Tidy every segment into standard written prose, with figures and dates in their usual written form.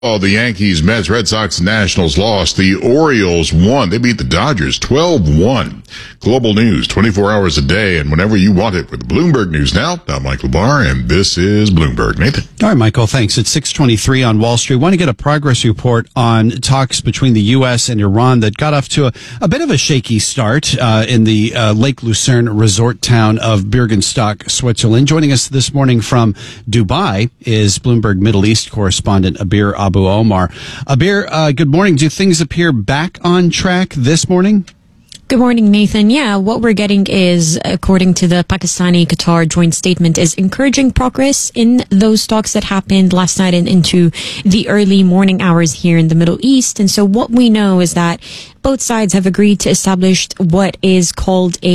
Oh, the Yankees, Mets, Red Sox, and Nationals lost. The Orioles won. They beat the Dodgers 12-1. Global news 24 hours a day and whenever you want it with Bloomberg News Now. I'm Michael Barr, and this is Bloomberg. Nathan. All right, Michael, thanks. It's 6:23 on Wall Street. Want to get a progress report on talks between the U.S. and Iran that got off to a bit of a shaky start in the Lake Lucerne resort town of Birkenstock, Switzerland. Joining us this morning from Dubai is Bloomberg Middle East correspondent Abir Abu Omar. Abir, good morning. Do things appear back on track this morning? Good morning, Nathan. Yeah, what we're getting is, according to the Pakistani-Qatar joint statement, is encouraging progress in those talks that happened last night and into the early morning hours here in the Middle East. And so what we know is that both sides have agreed to establish what is called a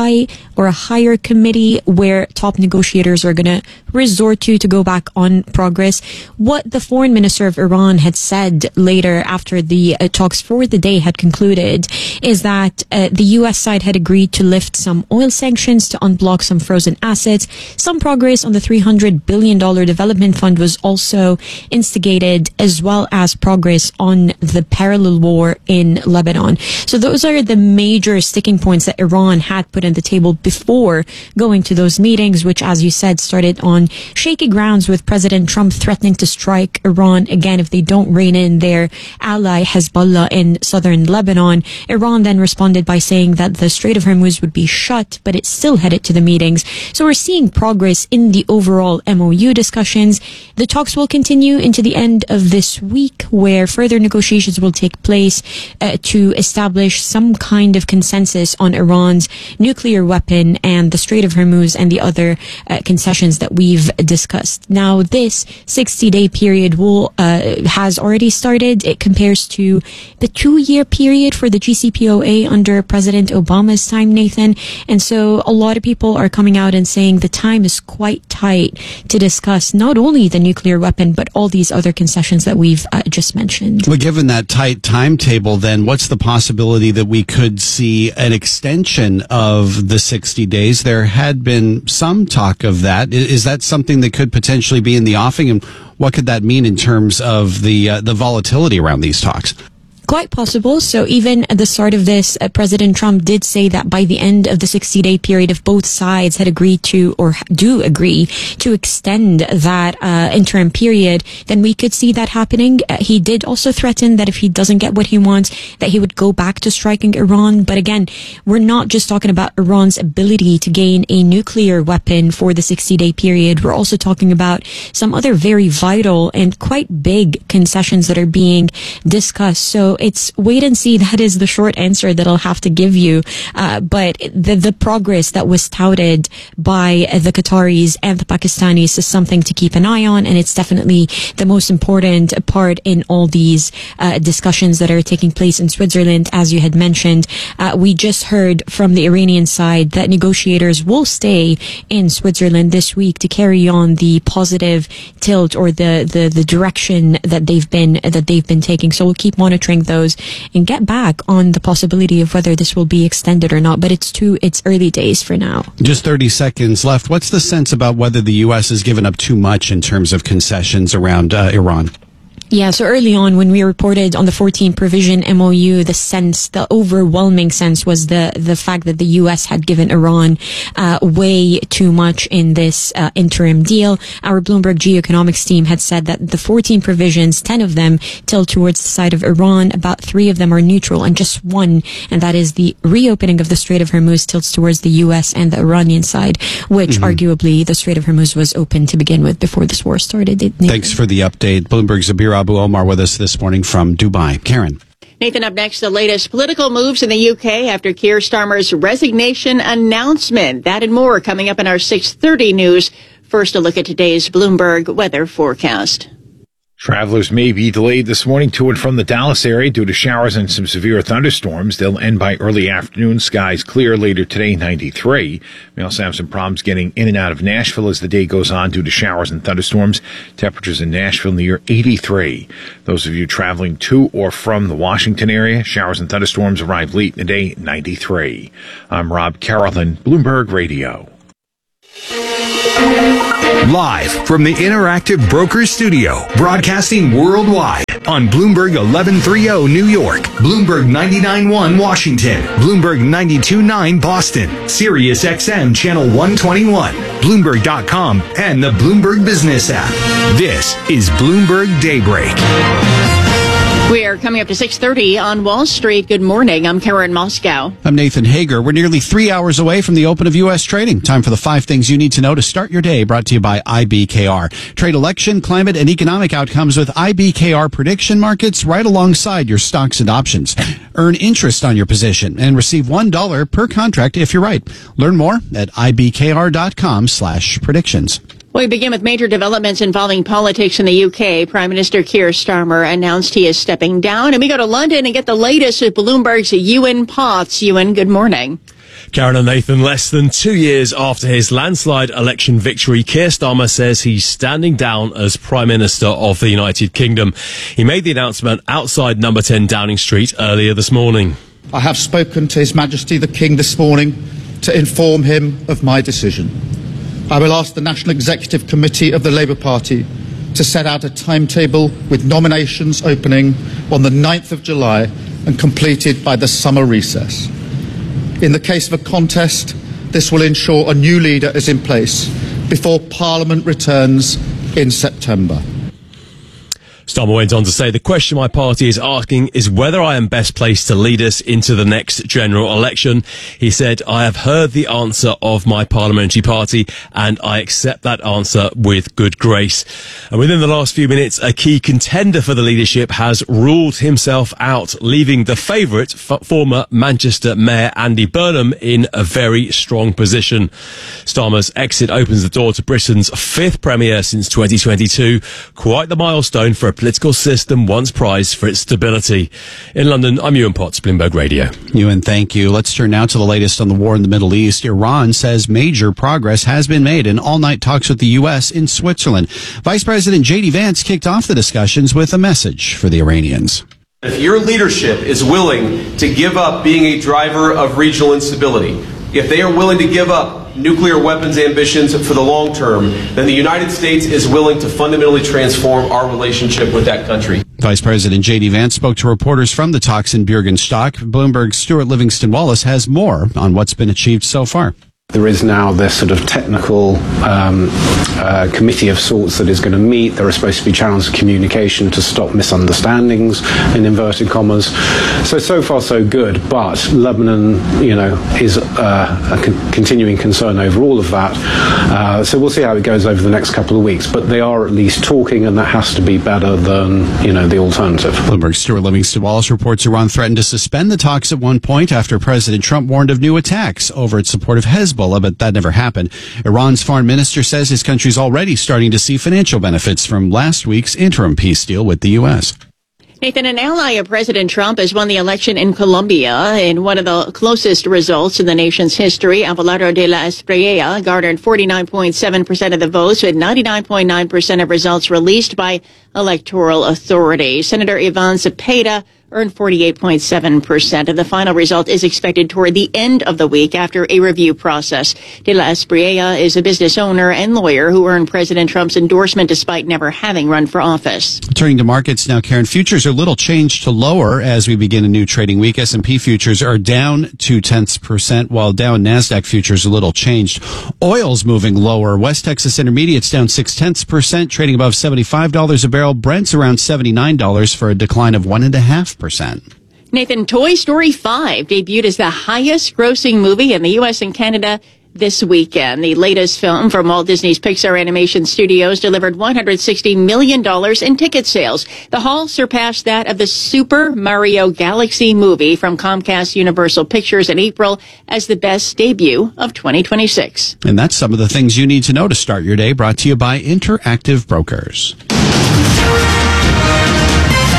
higher committee where top negotiators are going to resort to go back on progress. What the foreign minister of Iran had said later after the talks for the day had concluded is that the U.S. side had agreed to lift some oil sanctions to unblock some frozen assets. Some progress on the $300 billion development fund was also instigated, as well as progress on the parallel war in Lebanon. So those are the major sticking points that Iran had put on the table before going to those meetings, which, as you said, started on shaky grounds with President Trump threatening to strike Iran again if they don't rein in their ally Hezbollah in southern Lebanon. Iran then responded by saying that the Strait of Hormuz would be shut, but it still headed to the meetings. So we're seeing progress in the overall MOU discussions. The talks will continue into the end of this week, where further negotiations will take place to establish some kind of consensus on Iran's nuclear weapon and the Strait of Hormuz and the other concessions that we've discussed. Now, this 60-day period has already started. It compares to the 2-year period for the JCPOA under President Obama's time, Nathan. And so a lot of people are coming out and saying the time is quite tight to discuss not only the nuclear weapon, but all these other concessions that we've just mentioned. Well, given that tight timetable, then what's the possibility that we could see an extension of the 60 days? There had been some talk of that. Is that something that could potentially be in the offing? And what could that mean in terms of the volatility around these talks? Quite possible. So even at the start of this, President Trump did say that by the end of the 60-day period, if both sides had agreed to or do agree to extend that interim period, then we could see that happening. He did also threaten that if he doesn't get what he wants, that he would go back to striking Iran. But again, we're not just talking about Iran's ability to gain a nuclear weapon for the 60-day period. We're also talking about some other very vital and quite big concessions that are being discussed. So it's wait and see. That is the short answer that I'll have to give you. But the progress that was touted by the Qataris and the Pakistanis is something to keep an eye on. And it's definitely the most important part in all these discussions that are taking place in Switzerland. As you had mentioned, we just heard from the Iranian side that negotiators will stay in Switzerland this week to carry on the positive tilt or the direction that they've been taking. So we'll keep monitoring those and get back on the possibility of whether this will be extended or not. But it's early days for now. Just 30 seconds left. What's the sense about whether the U.S. has given up too much in terms of concessions around Iran? Yeah, so early on when we reported on the 14 provision MOU, the overwhelming sense was the fact that the U.S. had given Iran way too much in this interim deal. Our Bloomberg Geoeconomics team had said that the 14 provisions, 10 of them tilt towards the side of Iran, about 3 of them are neutral, and just 1, and that is the reopening of the Strait of Hormuz, tilts towards the U.S. and the Iranian side, which arguably the Strait of Hormuz was open to begin with before this war started. Thanks for the update. Bloomberg's Abir Abu Omar with us this morning from Dubai. Karen. Nathan, up next, the latest political moves in the UK after Keir Starmer's resignation announcement. That and more coming up in our 6:30 news. First, a look at today's Bloomberg weather forecast. Travelers may be delayed this morning to and from the Dallas area due to showers and some severe thunderstorms. They'll end by early afternoon. Skies clear later today, 93. We also have some problems getting in and out of Nashville as the day goes on due to showers and thunderstorms. Temperatures in Nashville near 83. Those of you traveling to or from the Washington area, showers and thunderstorms arrive late in the day, 93. I'm Rob Carrollton, Bloomberg Radio. Live from the Interactive Brokers Studio, broadcasting worldwide on Bloomberg 1130 New York, Bloomberg 99.1 Washington, Bloomberg 92.9 Boston, Sirius XM Channel 121, Bloomberg.com, and the Bloomberg Business app. This is Bloomberg Daybreak. We are coming up to 6:30 on Wall Street. Good morning. I'm Karen Moscow. I'm Nathan Hager. We're nearly 3 hours away from the open of U.S. trading. Time for the 5 things you need to know to start your day, brought to you by IBKR. Trade election, climate, and economic outcomes with IBKR prediction markets right alongside your stocks and options. Earn interest on your position and receive $1 per contract if you're right. Learn more at ibkr.com/predictions. We begin with major developments involving politics in the UK. Prime Minister Keir Starmer announced he is stepping down. And we go to London and get the latest with Bloomberg's Ewan Potts. Ewan, good morning. Karen and Nathan, less than 2 years after his landslide election victory, Keir Starmer says he's standing down as Prime Minister of the United Kingdom. He made the announcement outside number 10 Downing Street earlier this morning. I have spoken to His Majesty the King this morning to inform him of my decision. I will ask the National Executive Committee of the Labour Party to set out a timetable with nominations opening on the 9th of July and completed by the summer recess. In the case of a contest, this will ensure a new leader is in place before Parliament returns in September. Starmer went on to say, the question my party is asking is whether I am best placed to lead us into the next general election. He said, I have heard the answer of my parliamentary party and I accept that answer with good grace. And within the last few minutes, a key contender for the leadership has ruled himself out, leaving the favourite, former Manchester Mayor Andy Burnham, in a very strong position. Starmer's exit opens the door to Britain's 5th Premier since 2022, quite the milestone for a political system once prized for its stability. In London, I'm Ewan Potts, Bloomberg Radio. Ewan, thank you. Let's turn now to the latest on the war in the Middle East. Iran says major progress has been made in all-night talks with the U.S. in Switzerland. Vice President J.D. Vance kicked off the discussions with a message for the Iranians. If your leadership is willing to give up being a driver of regional instability, if they are willing to give up nuclear weapons ambitions for the long term, then the United States is willing to fundamentally transform our relationship with that country. Vice President J.D. Vance spoke to reporters from the talks in Bürgenstock. Bloomberg's Stuart Livingston-Wallace has more on what's been achieved so far. There is now this sort of technical committee of sorts that is going to meet. There are supposed to be channels of communication to stop misunderstandings, in inverted commas. So far so good, but Lebanon, is a continuing concern over all of that. So we'll see how it goes over the next couple of weeks. But they are at least talking, and that has to be better than, the alternative. Bloomberg's Stuart Livingston-Wallace reports Iran threatened to suspend the talks at one point after President Trump warned of new attacks over its support of Hezbollah, but that never happened. Iran's foreign minister says his country's already starting to see financial benefits from last week's interim peace deal with the U.S. Nathan, an ally of President Trump has won the election in Colombia in one of the closest results in the nation's history. Abelardo de la Espriella garnered 49.7% of the votes, with 99.9% of results released by electoral authorities. Senator Ivan Cepeda earned 48.7%. And the final result is expected toward the end of the week after a review process. De la Espriella is a business owner and lawyer who earned President Trump's endorsement despite never having run for office. Turning to markets now, Karen, futures are little changed to lower as we begin a new trading week. S&P futures are down 0.2%, while Dow and NASDAQ futures are little changed. Oil's moving lower. West Texas Intermediate's down 0.6%, trading above $75 a barrel. Brent's around $79 for a decline of 1.5%. Nathan, Toy Story 5 debuted as the highest grossing movie in the U.S. and Canada this weekend. The latest film from Walt Disney's Pixar Animation Studios delivered $160 million in ticket sales. The haul surpassed that of the Super Mario Galaxy movie from Comcast Universal Pictures in April as the best debut of 2026. And that's some of the things you need to know to start your day, brought to you by Interactive Brokers.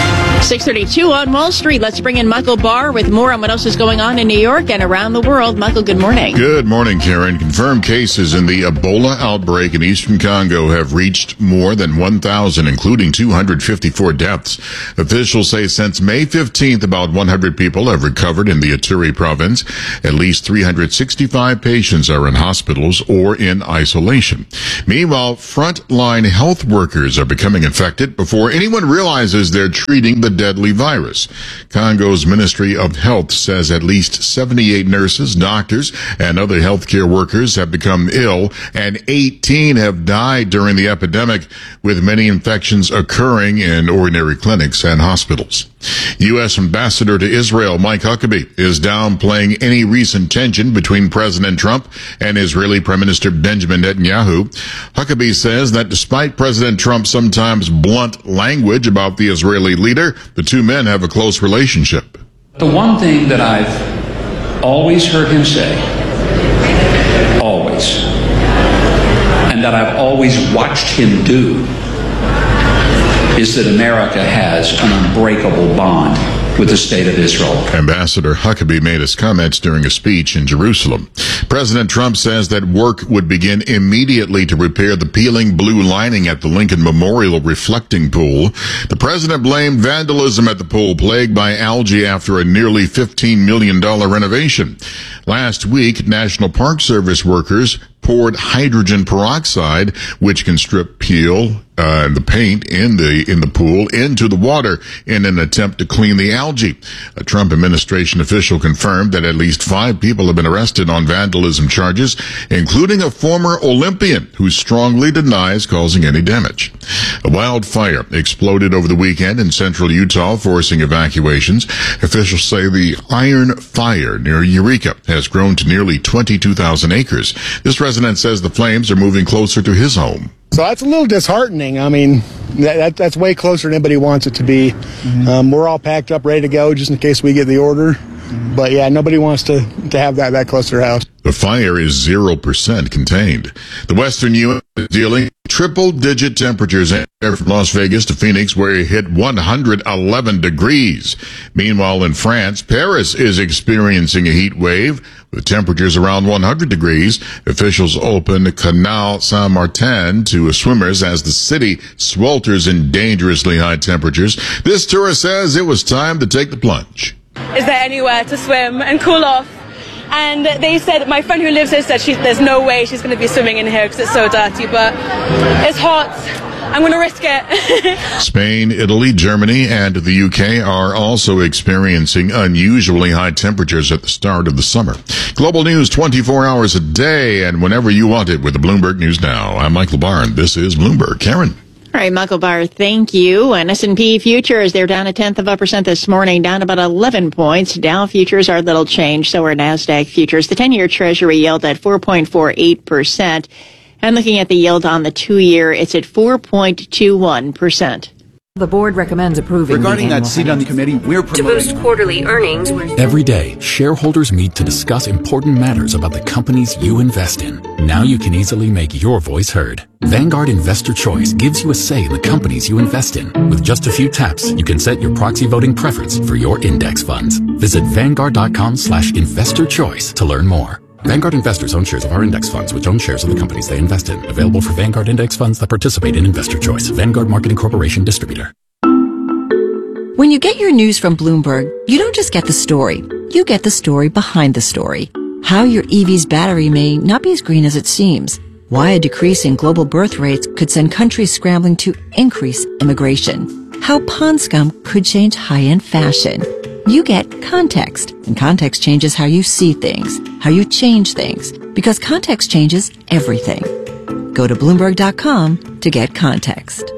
6:32 on Wall Street. Let's bring in Michael Barr with more on what else is going on in New York and around the world. Michael, good morning. Good morning, Karen. Confirmed cases in the Ebola outbreak in eastern Congo have reached more than 1,000, including 254 deaths. Officials say since May 15th, about 100 people have recovered in the Ituri province. At least 365 patients are in hospitals or in isolation. Meanwhile, frontline health workers are becoming infected before anyone realizes they're treating the deadly virus. Congo's Ministry of Health says at least 78 nurses, doctors, and other healthcare workers have become ill, and 18 have died during the epidemic, with many infections occurring in ordinary clinics and hospitals. U.S. Ambassador to Israel Mike Huckabee is downplaying any recent tension between President Trump and Israeli Prime Minister Benjamin Netanyahu. Huckabee says that despite President Trump's sometimes blunt language about the Israeli leader, the two men have a close relationship. The one thing that I've always heard him say, always, and that I've always watched him do, is that America has an unbreakable bond with the state of Israel. Ambassador Huckabee made his comments during a speech in Jerusalem. President Trump says that work would begin immediately to repair the peeling blue lining at the Lincoln Memorial reflecting pool. The president blamed vandalism at the pool plagued by algae after a nearly $15 million renovation. Last week, National Park Service workers poured hydrogen peroxide, which can strip peel the paint in the pool into the water in an attempt to clean the algae. A Trump administration official confirmed that at least 5 people have been arrested on vandalism charges, including a former Olympian who strongly denies causing any damage. A wildfire exploded over the weekend in central Utah, forcing evacuations. Officials say the Iron Fire near Eureka has grown to nearly 22,000 acres. This resident says the flames are moving closer to his home. So that's a little disheartening. I mean, that's way closer than anybody wants it to be. Mm-hmm. We're all packed up, ready to go, just in case we get the order. Mm-hmm. But yeah, nobody wants to have that close to their house. The fire is 0% contained. The western U.S. is dealing triple-digit temperatures from Las Vegas to Phoenix, where it hit 111 degrees. Meanwhile, in France, Paris is experiencing a heat wave with temperatures around 100 degrees. Officials open Canal Saint-Martin to swimmers as the city swelters in dangerously high temperatures. This tourist says it was time to take the plunge. Is there anywhere to swim and cool off? And they said, my friend who lives here said there's no way she's going to be swimming in here because it's so dirty, but it's hot. I'm going to risk it. Spain, Italy, Germany, and the UK are also experiencing unusually high temperatures at the start of the summer. Global news 24 hours a day and whenever you want it with the Bloomberg News Now. I'm Michael Barr, and this is Bloomberg. Karen. All right, Michael Barr, thank you. And S&P futures, they're down 0.1% this morning, down about 11 points. Dow futures are little changed, so are NASDAQ futures. The 10-year Treasury yield at 4.48%. And looking at the yield on the 2-year, it's at 4.21%. The board recommends approving regarding that seat on the committee, we're promoting to boost quarterly earnings. Every day, shareholders meet to discuss important matters about the companies you invest in. Now you can easily make your voice heard. Vanguard Investor Choice gives you a say in the companies you invest in. With just a few taps, you can set your proxy voting preference for your index funds. Visit Vanguard.com/investor choice to learn more. Vanguard investors own shares of our index funds, which own shares of the companies they invest in. Available for Vanguard index funds that participate in Investor Choice. Vanguard Marketing Corporation Distributor. When you get your news from Bloomberg, you don't just get the story. You get the story behind the story. How your EV's battery may not be as green as it seems. Why a decrease in global birth rates could send countries scrambling to increase immigration. How pond scum could change high-end fashion. You get context, and context changes how you see things, how you change things, because context changes everything. Go to Bloomberg.com to get context.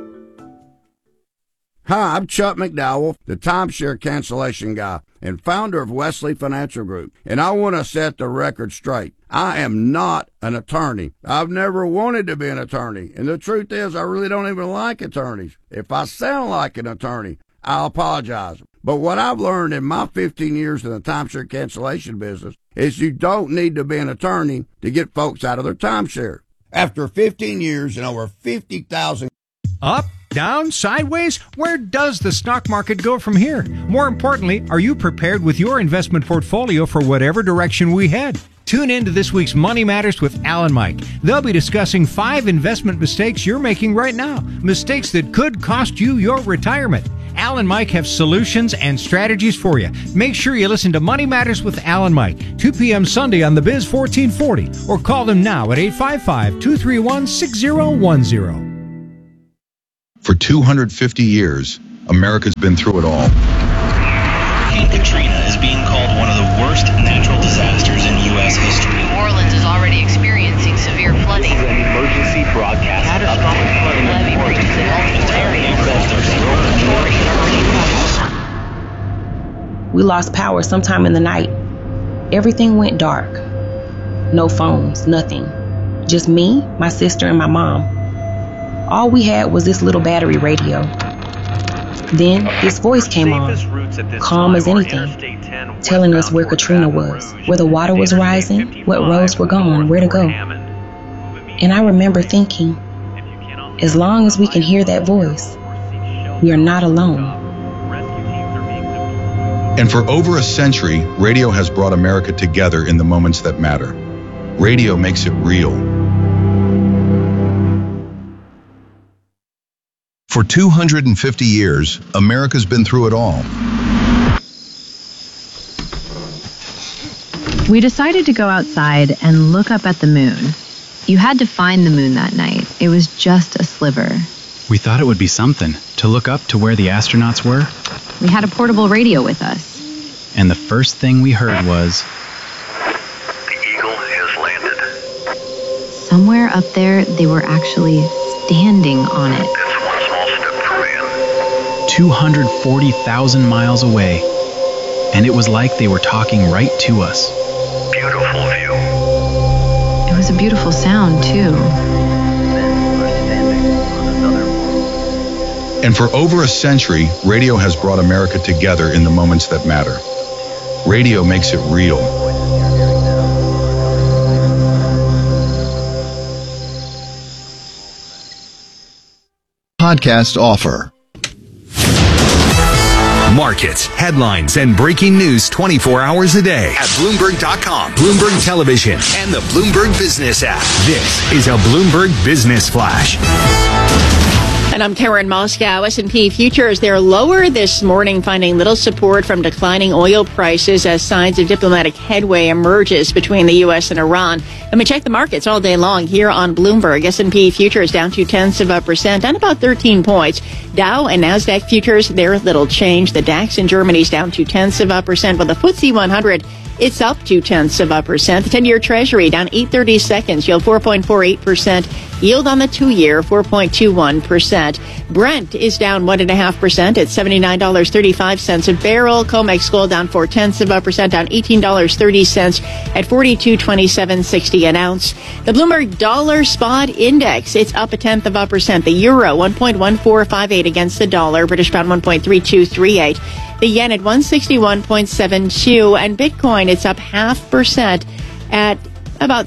Hi, I'm Chuck McDowell, the timeshare cancellation guy and founder of Wesley Financial Group, and I want to set the record straight. I am not an attorney. I've never wanted to be an attorney, and the truth is I really don't even like attorneys. If I sound like an attorney, I'll apologize. But what I've learned in my 15 years in the timeshare cancellation business is you don't need to be an attorney to get folks out of their timeshare. After 15 years and over 50,000... Up, Down? Sideways? Where does the stock market go from here? More importantly, are you prepared with your investment portfolio for whatever direction we head? Tune in to this week's Money Matters with Al and Mike. They'll be discussing 5 investment mistakes you're making right now. Mistakes that could cost you your retirement. Al and Mike have solutions and strategies for you. Make sure you listen to Money Matters with Al and Mike, 2 p.m. Sunday on the Biz 1440, or call them now at 855-231-6010. For 250 years, America's been through it all. Hurricane Katrina is being called one of the worst natural disasters in U.S. history. New Orleans is already experiencing severe flooding. This is an emergency broadcast. Catastrophic flood levee breaches in multiple areas. We lost power sometime in the night. Everything went dark. No phones, nothing. Just me, my sister, and my mom. All we had was this little battery radio. Then this voice came on, calm as anything, telling us where Katrina was, where the water was rising, what roads were gone, where to go. And I remember thinking, as long as we can hear that voice, we are not alone. And for over a century, radio has brought America together in the moments that matter. Radio makes it real. For 250 years, America's been through it all. We decided to go outside and look up at the moon. You had to find the moon that night. It was just a sliver. We thought it would be something, to look up to where the astronauts were. We had a portable radio with us. And the first thing we heard was... The Eagle has landed. Somewhere up there, they were actually standing on it. 240,000 miles away, and it was like they were talking right to us. Beautiful view. It was a beautiful sound, too. And for over a century, radio has brought America together in the moments that matter. Radio makes it real. Podcast offer. Markets, headlines, and breaking news 24 hours a day at Bloomberg.com, Bloomberg Television, and the Bloomberg Business app. This is a Bloomberg Business Flash. And I'm Karen Moscow. S&P futures, they're lower this morning, finding little support from declining oil prices as signs of diplomatic headway emerges between the U.S. and Iran. Let me check the markets all day long here on Bloomberg. S&P futures down 0.2% and about 13 points. Dow and NASDAQ futures, they're little change. The DAX in Germany's down 0.2%, while the FTSE 100, it's up 0.2%. The 10-year Treasury down 8/32, yield 4.48%. Yield on the 2-year 4.21%. Brent is down 1.5% at $79.35 a barrel. COMEX gold down 0.4%, down $18.30 at $42.2760 an ounce. The Bloomberg Dollar Spot Index, it's up 0.1%. The euro 1.1458 against the dollar. British pound 1.3238. The yen at 161.72, and Bitcoin, it's up 0.5% at about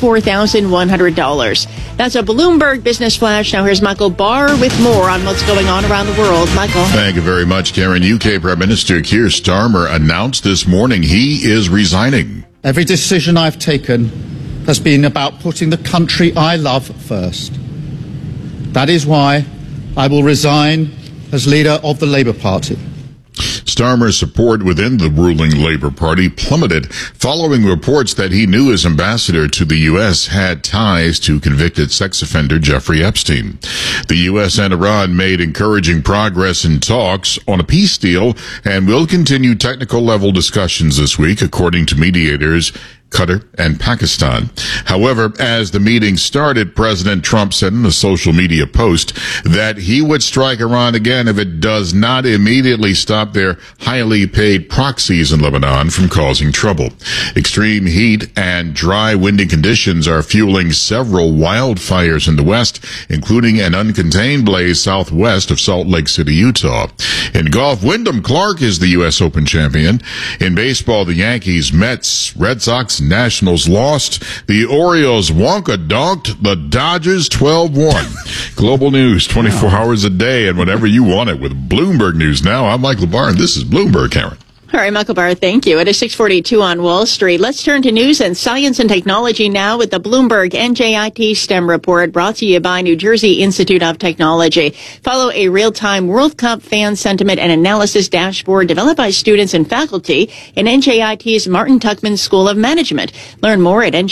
$64,100. That's a Bloomberg Business Flash. Now here's Michael Barr with more on what's going on around the world. Michael. Thank you very much, Karen. UK Prime Minister Keir Starmer announced this morning he is resigning. Every decision I've taken has been about putting the country I love first. That is why I will resign as leader of the Labour Party. Starmer's support within the ruling Labour Party plummeted following reports that he knew his ambassador to the U.S. had ties to convicted sex offender Jeffrey Epstein. The U.S. and Iran made encouraging progress in talks on a peace deal and will continue technical level discussions this week, according to mediators Qatar and Pakistan. However, as the meeting started, President Trump said in a social media post that he would strike Iran again if it does not immediately stop their highly paid proxies in Lebanon from causing trouble. Extreme heat and dry, windy conditions are fueling several wildfires in the west, including an uncontained blaze southwest of Salt Lake City, Utah. In golf, Wyndham Clark is the U.S. Open champion. In baseball, the Yankees, Mets, Red Sox, Nationals lost. The Orioles Wonka donked the Dodgers 12-1. Global news 24 hours a day and whenever you want it with Bloomberg News Now. I'm Mike LaBar, and this is Bloomberg, Karen. All right, Michael Barr, thank you. It is 6:42 on Wall Street. Let's turn to news and science and technology now with the Bloomberg NJIT STEM report brought to you by New Jersey Institute of Technology. Follow a real-time World Cup fan sentiment and analysis dashboard developed by students and faculty in NJIT's Martin Tuckman School of Management. Learn more at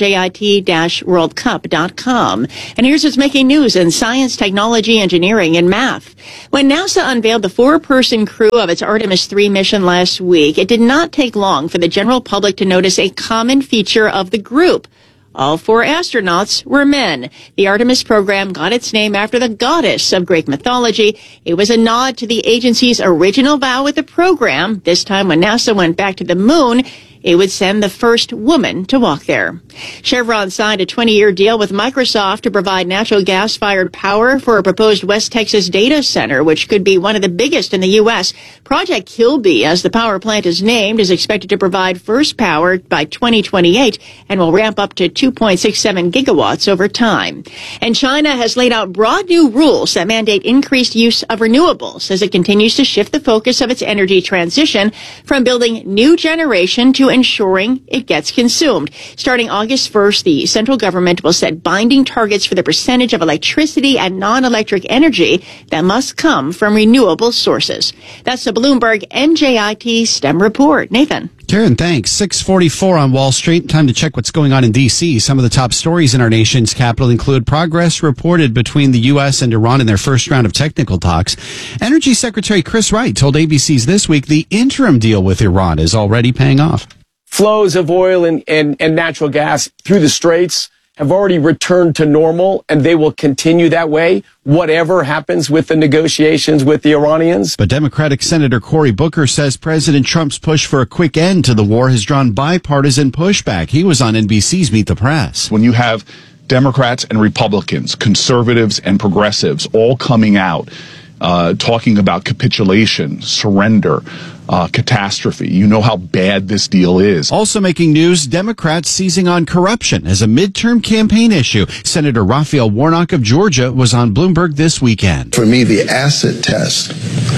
njit-worldcup.com. And here's what's making news in science, technology, engineering, and math. When NASA unveiled the 4-person crew of its Artemis 3 mission last week, it did not take long for the general public to notice a common feature of the group. All 4 astronauts were men. The Artemis program got its name after the goddess of Greek mythology. It was a nod to the agency's original vow with the program. This time when NASA went back to the moon, it would send the first woman to walk there. Chevron signed a 20-year deal with Microsoft to provide natural gas-fired power for a proposed West Texas data center, which could be one of the biggest in the U.S. Project Kilby, as the power plant is named, is expected to provide first power by 2028 and will ramp up to 2.67 gigawatts over time. And China has laid out broad new rules that mandate increased use of renewables as it continues to shift the focus of its energy transition from building new generation to ensuring it gets consumed. Starting August 1st, the central government will set binding targets for the percentage of electricity and non-electric energy that must come from renewable sources. That's the Bloomberg NJIT STEM report. Nathan. Karen, thanks. 6:44 on Wall Street. Time to check what's going on in D.C. Some of the top stories in our nation's capital include progress reported between the U.S. and Iran in their first round of technical talks. Energy Secretary Chris Wright told ABC's This Week the interim deal with Iran is already paying off. Flows of oil and natural gas through the straits have already returned to normal, and they will continue that way, whatever happens with the negotiations with the Iranians. But Democratic Senator Cory Booker says President Trump's push for a quick end to the war has drawn bipartisan pushback. He was on NBC's Meet the Press. When you have Democrats and Republicans, conservatives and progressives all coming out, talking about capitulation, surrender, catastrophe. You know how bad this deal is. Also making news, Democrats seizing on corruption as a midterm campaign issue. Senator Raphael Warnock of Georgia was on Bloomberg this weekend. For me, the acid test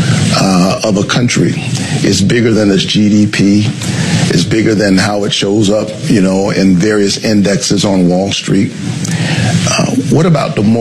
of a country is bigger than its GDP, is bigger than how it shows up, in various indexes on Wall Street. What about the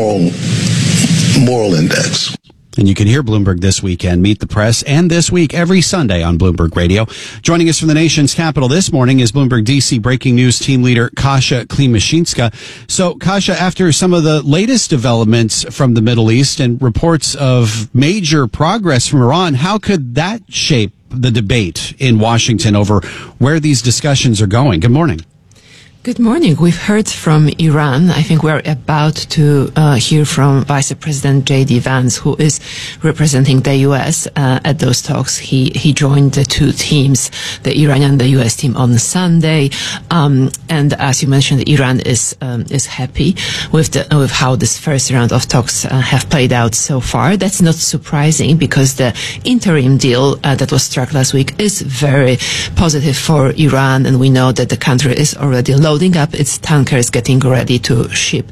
moral index? And you can hear Bloomberg This Weekend, Meet the Press, and This Week every Sunday on Bloomberg Radio. Joining us from the nation's capital this morning is Bloomberg DC breaking news team leader Kasia Klimashinska. So, Kasia, after some of the latest developments from the Middle East and reports of major progress from Iran, how could that shape the debate in Washington over where these discussions are going? Good morning. Good morning. We've heard from Iran. I think we're about to hear from Vice President J.D. Vance, who is representing the U.S. At those talks. He joined the two teams, the Iranian and the U.S. team, on Sunday. And as you mentioned, Iran is happy with how this first round of talks have played out so far. That's not surprising because the interim deal that was struck last week is very positive for Iran, and we know that the country is already loading up its tankers, getting ready to ship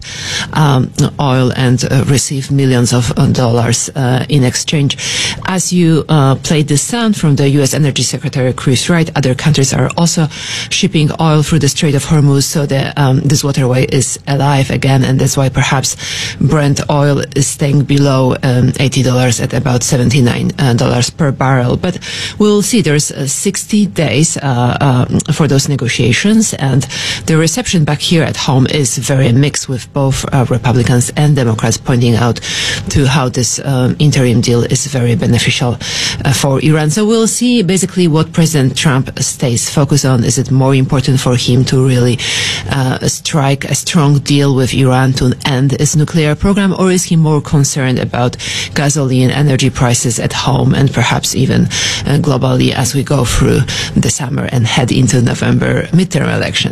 oil and receive millions of dollars in exchange. As you played the sound from the U.S. Energy Secretary Chris Wright, other countries are also shipping oil through the Strait of Hormuz, so this waterway is alive again, and that's why perhaps Brent oil is staying below $80 at about $79 per barrel. But we'll see. There's 60 days for those negotiations, and the reception back here at home is very mixed, with both Republicans and Democrats pointing out to how this interim deal is very beneficial for Iran. So we'll see basically what President Trump stays focused on. Is it more important for him to really strike a strong deal with Iran to end its nuclear program, or is he more concerned about gasoline, energy prices at home, and perhaps even globally as we go through the summer and head into November midterm elections?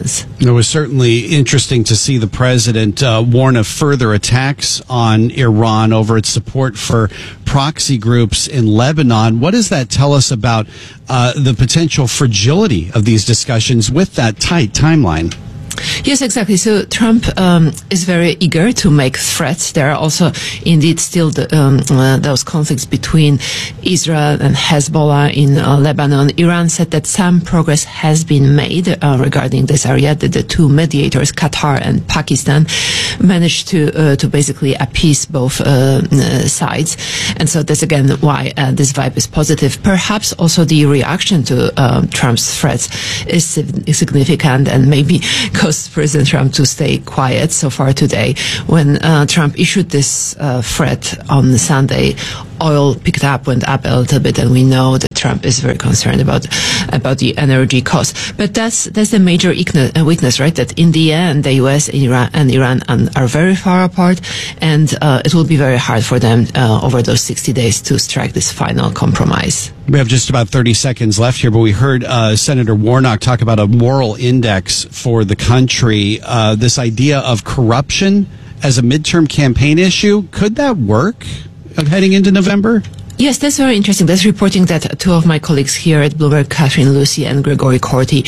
It was certainly interesting to see the president warn of further attacks on Iran over its support for proxy groups in Lebanon. What does that tell us about the potential fragility of these discussions with that tight timeline? Yes, exactly. So Trump is very eager to make threats. There are also indeed still those conflicts between Israel and Hezbollah in Lebanon. Iran said that some progress has been made regarding this area, that the two mediators, Qatar and Pakistan, managed to basically appease both sides. And so that's again why this vibe is positive. Perhaps also the reaction to Trump's threats is significant and maybe caused President Trump to stay quiet so far today. When Trump issued this threat on Sunday, oil went up a little bit, and we know that Trump is very concerned about the energy costs. But that's the major weakness, right? That in the end, the U.S. and Iran are very far apart, and it will be very hard for them over those 60 days to strike this final compromise. We have just about 30 seconds left here, but we heard Senator Warnock talk about a moral index for the country. This idea of corruption as a midterm campaign issue, could that work heading into November? Yes, that's very interesting. That's reporting that two of my colleagues here at Bloomberg, Catherine Lucy and Gregory Corti,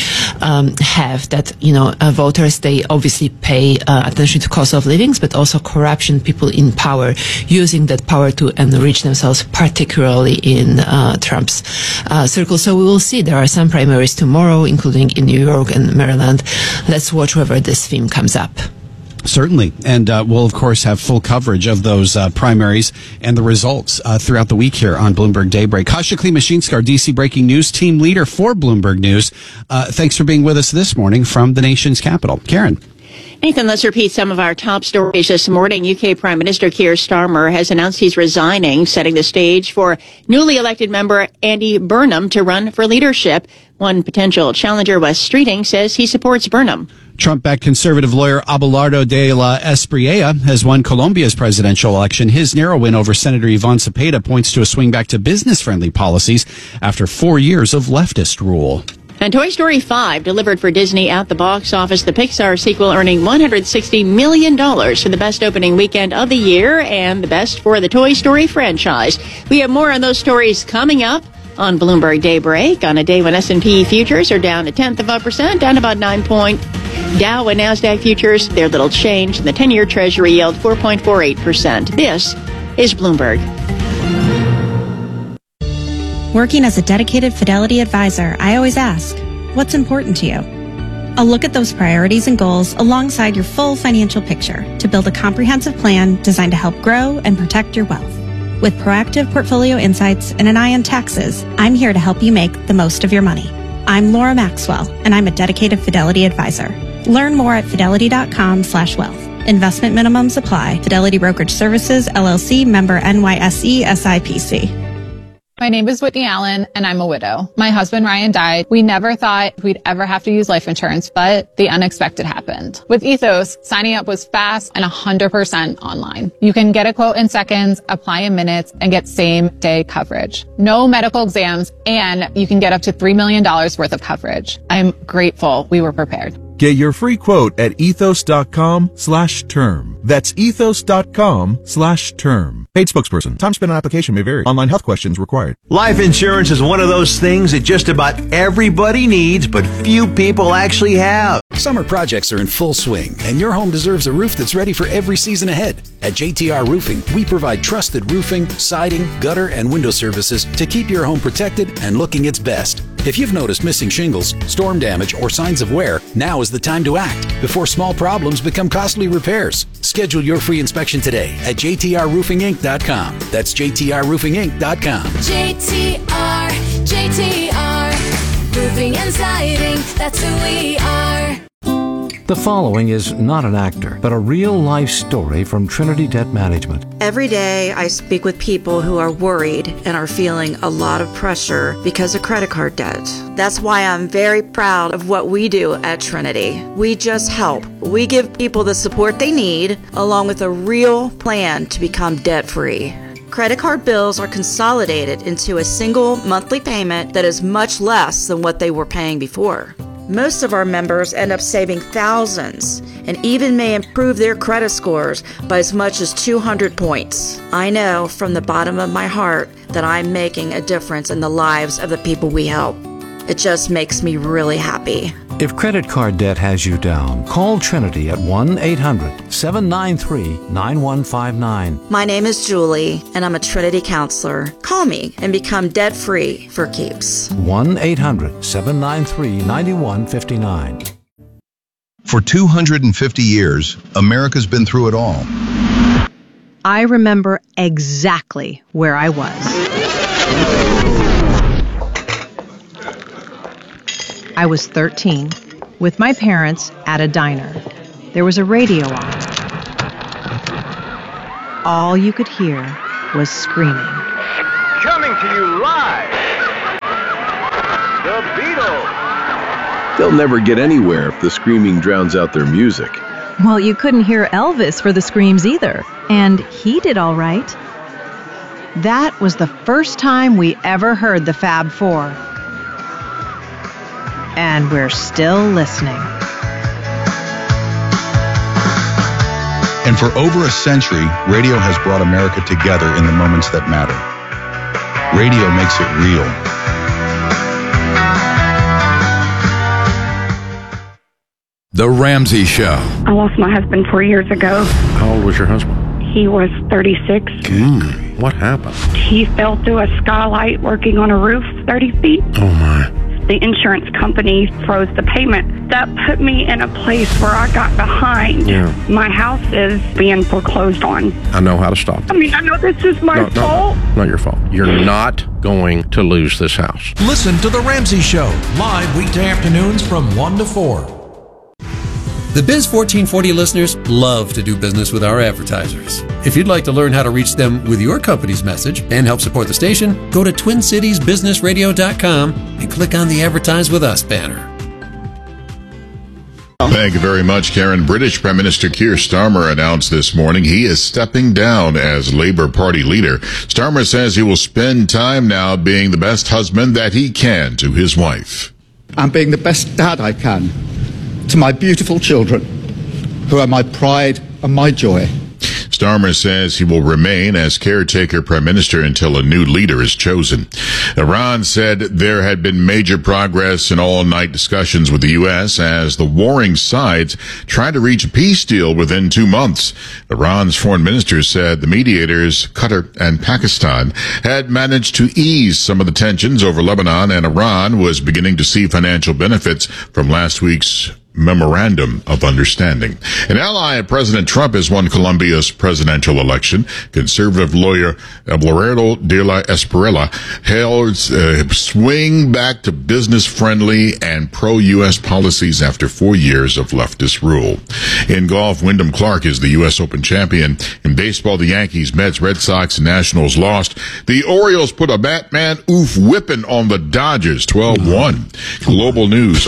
have that, voters, they obviously pay attention to cost of living, but also corruption, people in power using that power to enrich themselves, particularly in Trump's circle. So we will see. There are some primaries tomorrow, including in New York and Maryland. Let's watch whether this theme comes up. Certainly. And we'll, of course, have full coverage of those primaries and the results throughout the week here on Bloomberg Daybreak. Kasia Klimashinska, our DC Breaking News team leader for Bloomberg News. Thanks for being with us this morning from the nation's capital. Karen. Nathan, let's repeat some of our top stories this morning. UK Prime Minister Keir Starmer has announced he's resigning, setting the stage for newly elected member Andy Burnham to run for leadership. One potential challenger, Wes Streeting, says he supports Burnham. Trump-backed conservative lawyer Abelardo de la Espriella has won Colombia's presidential election. His narrow win over Senator Ivan Cepeda points to a swing back to business-friendly policies after 4 years of leftist rule. And Toy Story 5 delivered for Disney at the box office. The Pixar sequel earning $160 million for the best opening weekend of the year and the best for the Toy Story franchise. We have more on those stories coming up on Bloomberg Daybreak on a day when S&P futures are down 0.1%, down about 9 points. Dow and NASDAQ futures, they're little change, and the 10-year Treasury yield 4.48%. This is Bloomberg. Working as a dedicated Fidelity advisor, I always ask, what's important to you? I'll look at those priorities and goals alongside your full financial picture to build a comprehensive plan designed to help grow and protect your wealth. With proactive portfolio insights and an eye on taxes, I'm here to help you make the most of your money. I'm Laura Maxwell, and I'm a dedicated Fidelity advisor. Learn more at fidelity.com/wealth. Investment minimums apply. Fidelity Brokerage Services, LLC, member NYSE, SIPC. My name is Whitney Allen, and I'm a widow. My husband, Ryan, died. We never thought we'd ever have to use life insurance, but the unexpected happened. With Ethos, signing up was fast and 100% online. You can get a quote in seconds, apply in minutes, and get same-day coverage. No medical exams, and you can get up to $3 million worth of coverage. I'm grateful we were prepared. Get your free quote at ethos.com/term. That's ethos.com/term. Paid spokesperson. Time spent on application may vary. Online health questions required. Life insurance is one of those things that just about everybody needs, but few people actually have. Summer projects are in full swing, and your home deserves a roof that's ready for every season ahead. At JTR Roofing, we provide trusted roofing, siding, gutter, and window services to keep your home protected and looking its best. If you've noticed missing shingles, storm damage, or signs of wear, now is the time to act before small problems become costly repairs. Schedule your free inspection today at jtrroofinginc.com. That's jtrroofinginc.com. JTR, roofing and siding, that's who we are. The following is not an actor, but a real-life story from Trinity Debt Management. Every day I speak with people who are worried and are feeling a lot of pressure because of credit card debt. That's why I'm very proud of what we do at Trinity. We just help. We give people the support they need, along with a real plan to become debt-free. Credit card bills are consolidated into a single monthly payment that is much less than what they were paying before. Most of our members end up saving thousands and even may improve their credit scores by as much as 200 points. I know from the bottom of my heart that I'm making a difference in the lives of the people we help. It just makes me really happy. If credit card debt has you down, call Trinity at 1-800-793-9159. My name is Julie, and I'm a Trinity counselor. Call me and become debt-free for keeps. 1-800-793-9159. For 250 years, America's been through it all. I remember exactly where I was. I was 13, with my parents at a diner. There was a radio on. All you could hear was screaming. Coming to you live, The Beatles. They'll never get anywhere if the screaming drowns out their music. Well, you couldn't hear Elvis for the screams either, and he did all right. That was the first time we ever heard the Fab Four. And we're still listening. And for over a century, radio has brought America together in the moments that matter. Radio makes it real. The Ramsey Show. I lost my husband 4 years ago. How old was your husband? He was 36. What happened? He fell through a skylight working on a roof 30 feet. Oh, my. The insurance company froze the payment. That put me in a place where I got behind. Yeah. My house is being foreclosed on. I know how to stop I mean, I know this is my fault. Not your fault. You're not going to lose this house. Listen to The Ramsey Show, live weekday afternoons from 1 to 4. The Biz 1440 listeners love to do business with our advertisers. If you'd like to learn how to reach them with your company's message and help support the station, go to TwinCitiesBusinessRadio.com and click on the Advertise With Us banner. Thank you very much, Karen. British Prime Minister Keir Starmer announced this morning he is stepping down as Labour Party leader. Starmer says he will spend time now being the best husband that he can to his wife. And being the best dad I can to my beautiful children, who are my pride and my joy. Starmer says he will remain as caretaker prime minister until a new leader is chosen. Iran said there had been major progress in all-night discussions with the U.S. as the warring sides tried to reach a peace deal within 2 months. Iran's foreign minister said the mediators, Qatar and Pakistan, had managed to ease some of the tensions over Lebanon, and Iran was beginning to see financial benefits from last week's memorandum of understanding. An ally of President Trump has won Colombia's presidential election. Conservative lawyer Abelardo de la Espriella held swing back to business-friendly and pro-U.S. policies after 4 years of leftist rule. In golf, Wyndham Clark is the U.S. Open champion. In baseball, the Yankees, Mets, Red Sox, and Nationals lost. The Orioles put a Batman whipping on the Dodgers, 12-1. Global news,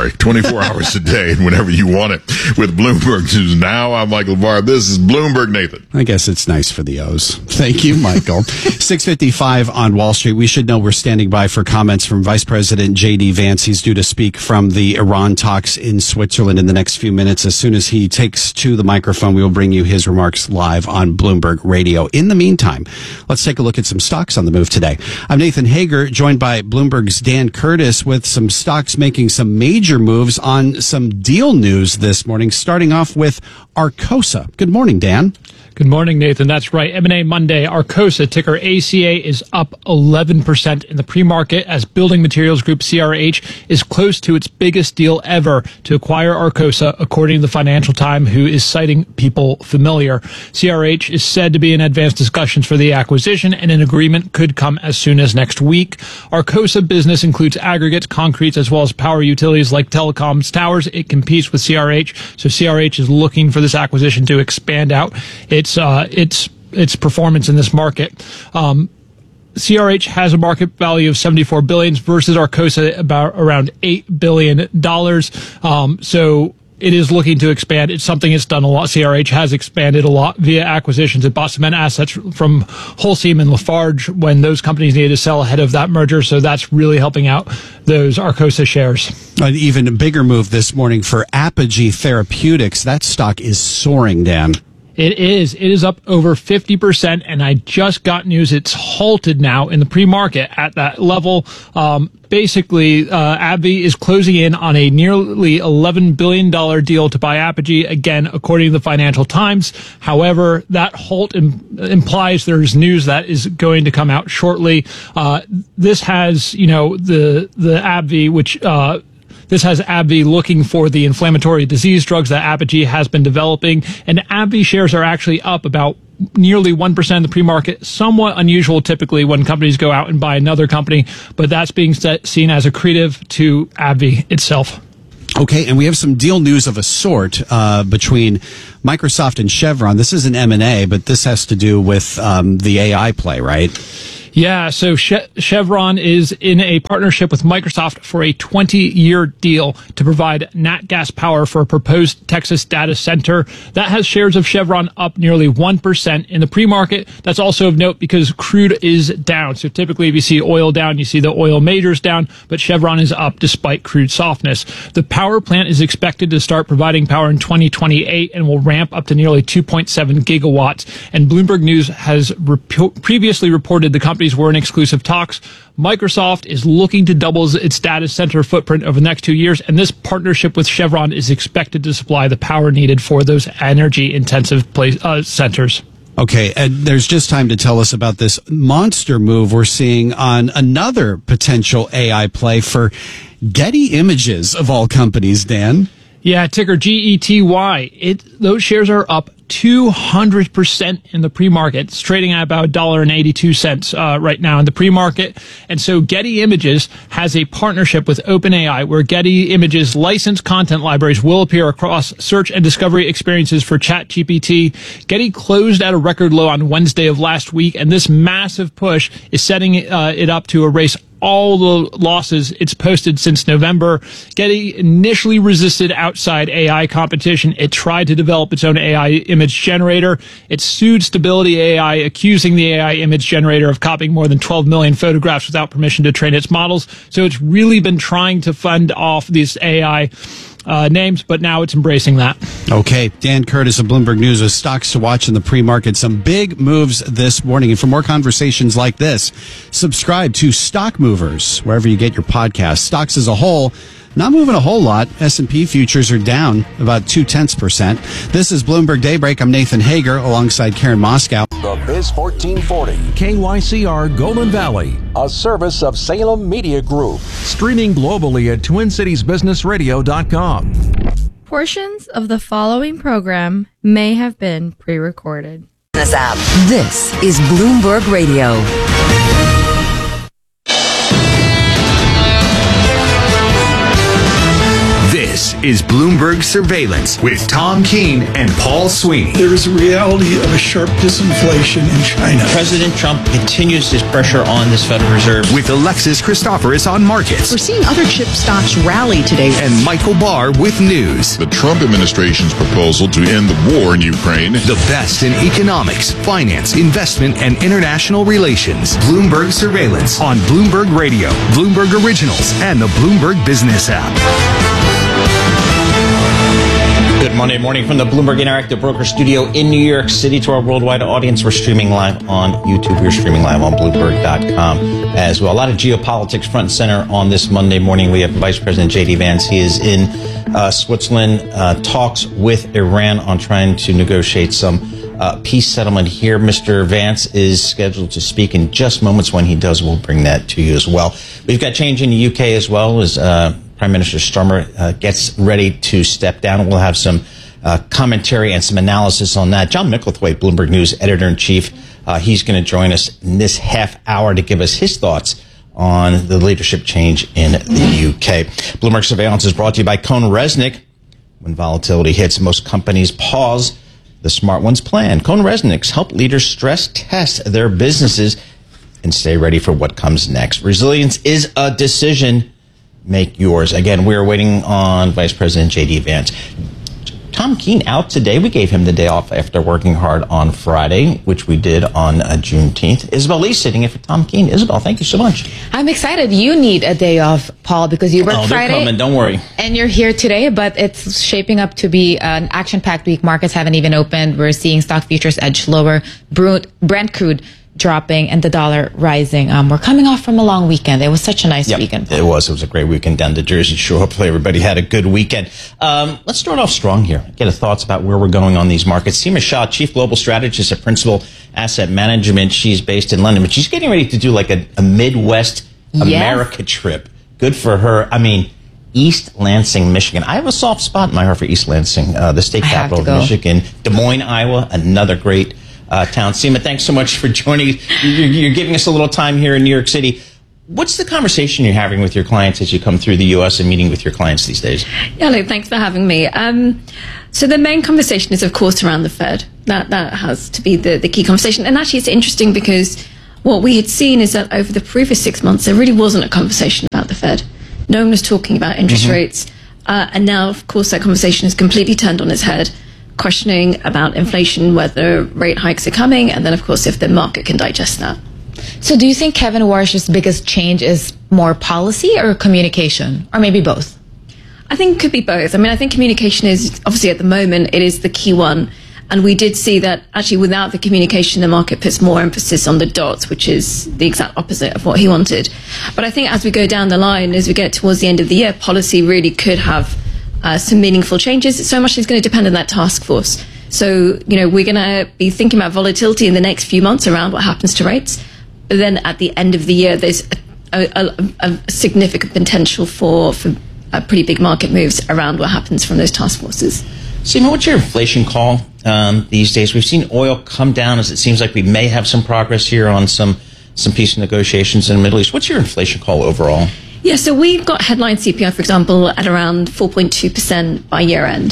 24 hours a day and whenever you want it with Bloomberg News Now. I'm Michael Barr. This is Bloomberg Nathan. I guess it's nice for the O's. Thank you, Michael. 6:55 on Wall Street. We should know we're standing by for comments from Vice President J.D. Vance. He's due to speak from the Iran talks in Switzerland in the next few minutes. As soon as he takes to the microphone, we will bring you his remarks live on Bloomberg Radio. In the meantime, let's take a look at some stocks on the move today. I'm Nathan Hager, joined by Bloomberg's Dan Curtis with some stocks making some major moves on some deal news this morning, starting off with Arcosa. Good morning, Dan. Good morning, Nathan. That's right. M&A Monday. Arcosa, ticker ACA, is up 11% in the pre-market as building materials group CRH is close to its biggest deal ever to acquire Arcosa, according to the Financial Times, who is citing people familiar. CRH is said to be in advanced discussions for the acquisition, and an agreement could come as soon as next week. Arcosa business includes aggregates, concretes, as well as power utilities like telecoms towers. It competes with CRH, so CRH is looking for this acquisition to expand out its performance in this market. CRH has a market value of $74 billion versus Arcosa around $8 billion. So it is looking to expand. It's something it's done a lot. CRH has expanded a lot via acquisitions. It bought cement assets from Holcim and Lafarge when those companies needed to sell ahead of that merger. So that's really helping out those Arcosa shares. An even bigger move this morning for Apogee Therapeutics. That stock is soaring, Dan. It is. It is up over 50%, and I just got news it's halted now in the pre-market at that level. Basically, AbbVie is closing in on a nearly $11 billion deal to buy Apogee, again, according to the Financial Times. However, that halt implies there's news that is going to come out shortly. This has, the AbbVie, which... This has AbbVie looking for the inflammatory disease drugs that Apogee has been developing, and AbbVie shares are actually up about nearly 1% in the pre-market, somewhat unusual typically when companies go out and buy another company, but that's being seen as accretive to AbbVie itself. Okay, and we have some deal news of a sort between Microsoft and Chevron. This is an M&A, but this has to do with the AI play, right? Yeah, so Chevron is in a partnership with Microsoft for a 20-year deal to provide nat gas power for a proposed Texas data center. That has shares of Chevron up nearly 1% in the pre-market. That's also of note because crude is down. So typically if you see oil down, you see the oil majors down, but Chevron is up despite crude softness. The power plant is expected to start providing power in 2028 and will ramp up to nearly 2.7 gigawatts. And Bloomberg News has previously reported the company were in exclusive talks. Microsoft is looking to double its data center footprint over the next 2 years, and this partnership with Chevron is expected to supply the power needed for those energy-intensive centers. Okay, and there's just time to tell us about this monster move we're seeing on another potential AI play for Getty Images, of all companies, Dan. Yeah, ticker GETY. Those shares are up 200% in the pre-market. It's trading at about $1.82 right now in the pre-market. And so Getty Images has a partnership with OpenAI where Getty Images licensed content libraries will appear across search and discovery experiences for ChatGPT. Getty closed at a record low on Wednesday of last week, and this massive push is setting it up to erase all the losses it's posted since November. Getty initially resisted outside AI competition. It tried to develop its own AI image generator. It sued Stability AI, accusing the AI image generator of copying more than 12 million photographs without permission to train its models. So it's really been trying to fend off these AI names, but now it's embracing that. Okay, Dan Curtis of Bloomberg News with stocks to watch in the pre-market. Some big moves this morning. And for more conversations like this, subscribe to Stock Movers, wherever you get your podcasts. Stocks as a whole, not moving a whole lot. S&P futures are down about 0.2%. This is Bloomberg Daybreak. I'm Nathan Hager alongside Karen Moscow. The Biz 1440, KYCR Golden Valley, a service of Salem Media Group. Streaming globally at TwinCitiesBusinessRadio.com. Portions of the following program may have been pre-recorded. This is Bloomberg Radio. This is Bloomberg Surveillance with Tom Keene and Paul Sweeney. There is a reality of a sharp disinflation in China. President Trump continues his pressure on this Federal Reserve. With Alexis Christoforous on markets. We're seeing other chip stocks rally today. And Michael Barr with news. The Trump administration's proposal to end the war in Ukraine. The best in economics, finance, investment, and international relations. Bloomberg Surveillance on Bloomberg Radio, Bloomberg Originals, and the Bloomberg Business app. Good Monday morning from the Bloomberg Interactive Broker Studio in New York City. To our worldwide audience, we're streaming live on YouTube. We're streaming live on Bloomberg.com as well. A lot of geopolitics front and center on this Monday morning. We have Vice President J.D. Vance. He is in Switzerland, talks with Iran on trying to negotiate some peace settlement here. Mr. Vance is scheduled to speak in just moments. When he does, we'll bring that to you as well. We've got change in the UK as well as Prime Minister Starmer gets ready to step down. We'll have some commentary and some analysis on that. John Micklethwaite, Bloomberg News Editor-in-Chief, he's going to join us in this half hour to give us his thoughts on the leadership change in the UK. Bloomberg Surveillance is brought to you by CohnReznick. When volatility hits, most companies pause. The smart ones plan. CohnReznick's help leaders stress test their businesses and stay ready for what comes next. Resilience is a decision, make yours. Again, we're waiting on Vice President J.D. Vance. Tom Keene out today. We gave him the day off after working hard on Friday, which we did on Juneteenth. Isabel Lee sitting in for Tom Keene. Isabel, thank you so much. I'm excited. You need a day off, Paul, because you work Friday. They're coming, don't worry. And you're here today, but it's shaping up to be an action-packed week. Markets haven't even opened. We're seeing stock futures edge lower. Brent crude dropping and the dollar rising. We're coming off from a long weekend. It was such a nice weekend. It was a great weekend down to Jersey Shore. Hopefully everybody had a good weekend. Let's start off strong here. Get thoughts about where we're going on these markets. Seema Shah, Chief Global Strategist at Principal Asset Management. She's based in London, but she's getting ready to do like a Midwest America trip. Good for her. I mean, East Lansing, Michigan. I have a soft spot in my heart for East Lansing, the state capital of Michigan. Des Moines, Iowa, another great town. Seema, thanks so much for joining. You're giving us a little time here in New York City. What's the conversation you're having with your clients as you come through the U.S. and meeting with your clients these days? Yeah, Luke, thanks for having me. So the main conversation is, of course, around the Fed. That has to be the key conversation. And actually, it's interesting because what we had seen is that over the previous 6 months, there really wasn't a conversation about the Fed. No one was talking about interest rates. And now, of course, that conversation is completely turned on its head, questioning about inflation, whether rate hikes are coming, and then, of course, if the market can digest that. So do you think Kevin Warsh's biggest change is more policy or communication, or maybe both? I think it could be both. I mean, I think communication is, obviously at the moment, it is the key one. And we did see that actually without the communication, the market puts more emphasis on the dots, which is the exact opposite of what he wanted. But I think as we go down the line, as we get towards the end of the year, policy really could have some meaningful changes. So much is going to depend on that task force. So, we're going to be thinking about volatility in the next few months around what happens to rates. But then at the end of the year, there's a significant potential for pretty big market moves around what happens from those task forces. Seema, what's your inflation call these days? We've seen oil come down as it seems like we may have some progress here on some peace negotiations in the Middle East. What's your inflation call overall? Yeah, so we've got headline CPI, for example, at around 4.2% by year end.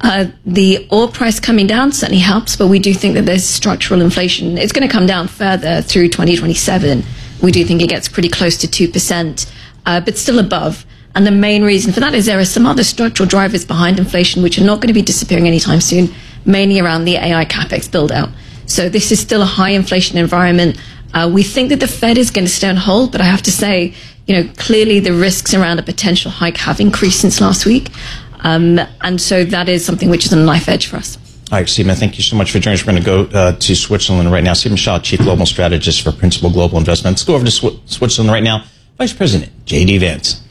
The oil price coming down certainly helps, but we do think that there's structural inflation. It's going to come down further through 2027. We do think it gets pretty close to 2%, but still above. And the main reason for that is there are some other structural drivers behind inflation which are not going to be disappearing anytime soon, mainly around the AI capex build out. So this is still a high inflation environment. We think that the Fed is going to stay on hold, but I have to say, clearly the risks around a potential hike have increased since last week. And so that is something which is on a knife edge for us. All right, Seema, thank you so much for joining us. We're going to go to Switzerland right now. Seema Shah, Chief Global Strategist for Principal Global Investments. Let's go over to Switzerland right now. Vice President J.D. Vance.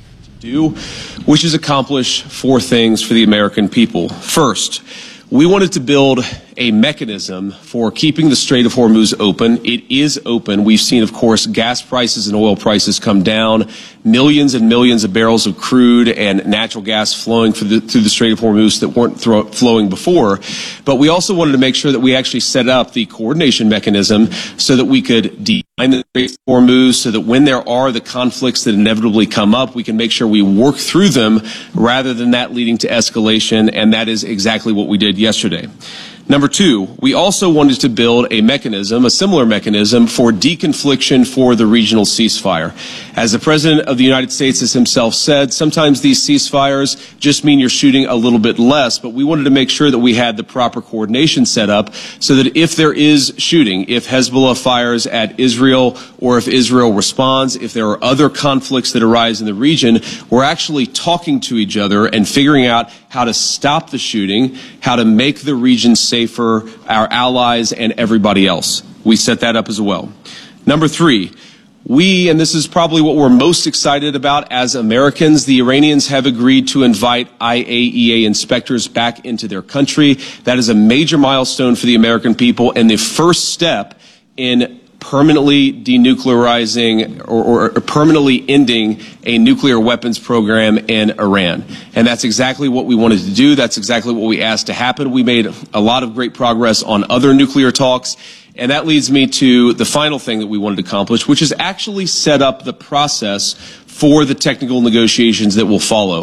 Which is accomplish 4 things for the American people. First, we wanted to build a mechanism for keeping the Strait of Hormuz open. It is open. We've seen, of course, gas prices and oil prices come down, millions and millions of barrels of crude and natural gas flowing through the Strait of Hormuz that weren't flowing before. But we also wanted to make sure that we actually set up the coordination mechanism so that we could define the Strait of Hormuz, so that when there are the conflicts that inevitably come up, we can make sure we work through them rather than that leading to escalation, and that is exactly what we did yesterday. Number 2, we also wanted to build a mechanism, a similar mechanism, for deconfliction for the regional ceasefire. As the President of the United States has himself said, sometimes these ceasefires just mean you're shooting a little bit less, but we wanted to make sure that we had the proper coordination set up so that if there is shooting, if Hezbollah fires at Israel or if Israel responds, if there are other conflicts that arise in the region, we're actually talking to each other and figuring out how to stop the shooting, how to make the region safer, our allies and everybody else. We set that up as well. Number 3, and this is probably what we're most excited about as Americans, the Iranians have agreed to invite IAEA inspectors back into their country. That is a major milestone for the American people and the first step in permanently denuclearizing or permanently ending a nuclear weapons program in Iran. And that's exactly what we wanted to do. That's exactly what we asked to happen. We made a lot of great progress on other nuclear talks. And that leads me to the final thing that we wanted to accomplish, which is actually set up the process for the technical negotiations that will follow.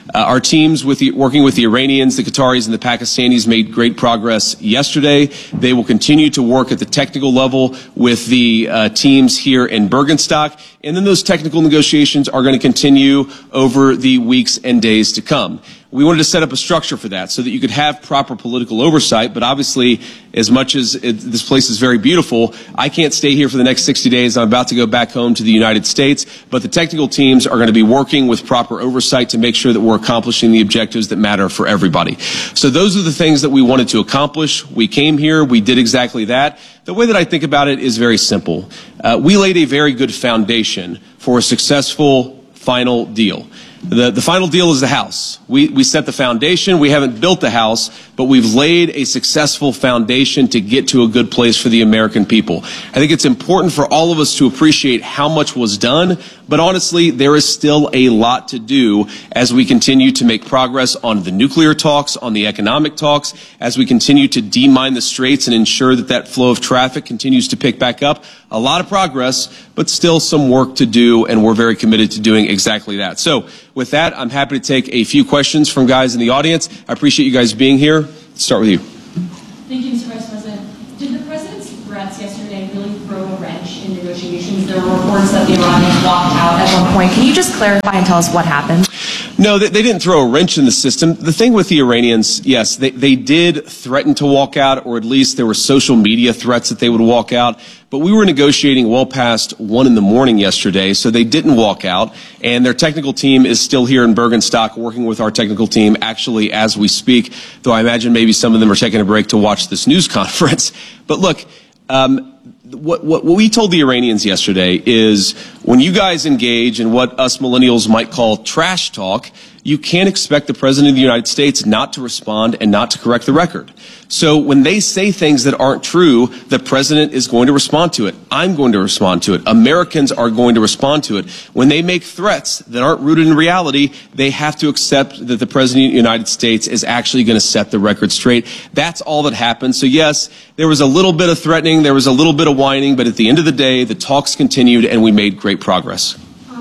Our teams working with the Iranians, the Qataris, and the Pakistanis made great progress yesterday. They will continue to work at the technical level with the teams here in Bergenstock, and then those technical negotiations are going to continue over the weeks and days to come. We wanted to set up a structure for that so that you could have proper political oversight, but obviously, as much as this place is very beautiful, I can't stay here for the next 60 days. I'm about to go back home to the United States, but the technical teams are going to be working with proper oversight to make sure that we're accomplishing the objectives that matter for everybody. So those are the things that we wanted to accomplish. We came here, we did exactly that. The way that I think about it is very simple. We laid a very good foundation for a successful final deal. The final deal is the house. We set the foundation. We haven't built the house, but we've laid a successful foundation to get to a good place for the American people. I think it's important for all of us to appreciate how much was done, but honestly, there is still a lot to do as we continue to make progress on the nuclear talks, on the economic talks, as we continue to demine the straits and ensure that that flow of traffic continues to pick back up. A lot of progress, but still some work to do, and we're very committed to doing exactly that. So with that, I'm happy to take a few questions from guys in the audience. I appreciate you guys being here. Let's start with you. Thank you, Mr. Vice President. Did the president's threats yesterday really throw a wrench in negotiations? There were reports that the Iranians walked out at one point. Can you just clarify and tell us what happened? No, they didn't throw a wrench in the system. The thing with the Iranians, yes, they did threaten to walk out, or at least there were social media threats that they would walk out. But we were negotiating well past 1 a.m. yesterday, so they didn't walk out. And their technical team is still here in Bergenstock working with our technical team actually as we speak, though I imagine maybe some of them are taking a break to watch this news conference. But look, what we told the Iranians yesterday is when you guys engage in what us millennials might call trash talk, you can't expect the President of the United States not to respond and not to correct the record. So when they say things that aren't true, the President is going to respond to it. I'm going to respond to it. Americans are going to respond to it. When they make threats that aren't rooted in reality, they have to accept that the President of the United States is actually going to set the record straight. That's all that happened. So yes, there was a little bit of threatening, there was a little bit of whining, but at the end of the day, the talks continued and we made great progress.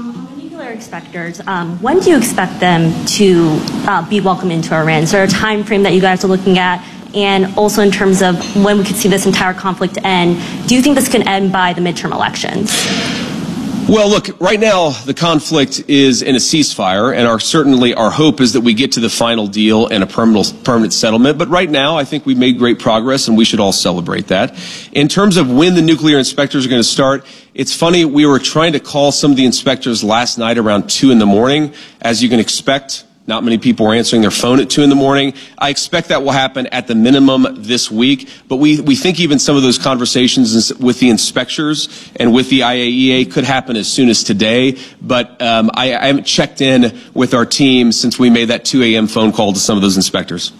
Inspectors, when do you expect them to be welcomed into Iran? Is there a time frame that you guys are looking at? And also in terms of when we could see this entire conflict end, do you think this can end by the midterm elections? Well, look, right now the conflict is in a ceasefire, and certainly our hope is that we get to the final deal and a permanent settlement. But right now, I think we've made great progress, and we should all celebrate that. In terms of when the nuclear inspectors are going to start, it's funny, we were trying to call some of the inspectors last night around 2 a.m. As you can expect, not many people were answering their phone at 2 a.m. I expect that will happen at the minimum this week, but we think even some of those conversations with the inspectors and with the IAEA could happen as soon as today, but I haven't checked in with our team since we made that 2 a.m. phone call to some of those inspectors.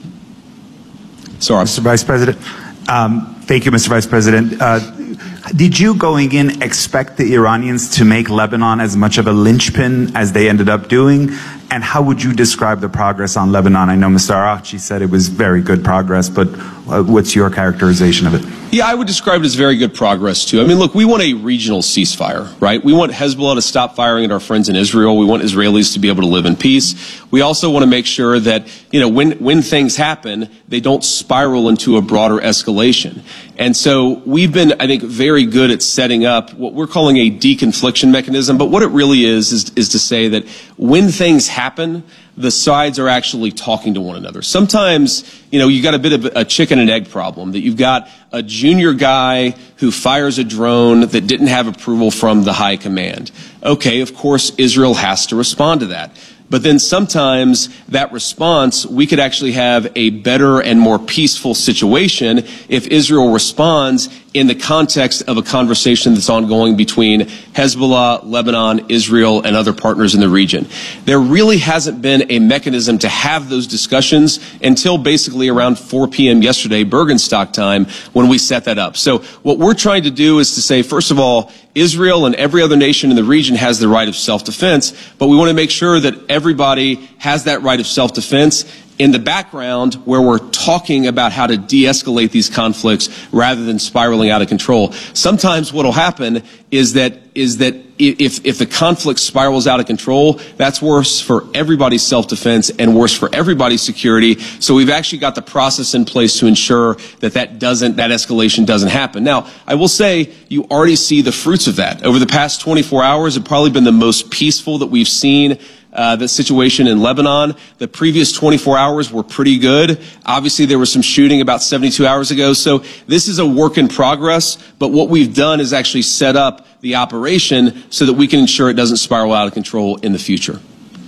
Sorry. Mr. Vice President. Thank you, Mr. Vice President. Did you, going in, expect the Iranians to make Lebanon as much of a linchpin as they ended up doing? And how would you describe the progress on Lebanon? I know Mr. Araghchi said it was very good progress, but what's your characterization of it? Yeah, I would describe it as very good progress, too. I mean, look, we want a regional ceasefire, right? We want Hezbollah to stop firing at our friends in Israel. We want Israelis to be able to live in peace. We also want to make sure that, you know, when things happen, they don't spiral into a broader escalation. And so we've been, I think, very good at setting up what we're calling a deconfliction mechanism. But what it really is to say that when things happen, the sides are actually talking to one another. Sometimes, you know, you got a bit of a chicken and egg problem, that you've got a junior guy who fires a drone that didn't have approval from the high command. Okay, of course, Israel has to respond to that. But then sometimes that response, we could actually have a better and more peaceful situation if Israel responds in the context of a conversation that's ongoing between Hezbollah, Lebanon, Israel, and other partners in the region. There really hasn't been a mechanism to have those discussions until basically around 4 p.m. yesterday, Bergenstock time, when we set that up. So what we're trying to do is to say, first of all, Israel and every other nation in the region has the right of self-defense, but we want to make sure that everybody has that right of self-defense in the background where we're talking about how to de-escalate these conflicts rather than spiraling out of control. Sometimes what will happen is that if the conflict spirals out of control, that's worse for everybody's self-defense and worse for everybody's security. So we've actually got the process in place to ensure that that escalation doesn't happen. Now, I will say you already see the fruits of that. Over the past 24 hours, it's probably been the most peaceful that we've seen the situation in Lebanon. The previous 24 hours were pretty good. Obviously, there was some shooting about 72 hours ago. So this is a work in progress. But what we've done is actually set up the operation so that we can ensure it doesn't spiral out of control in the future.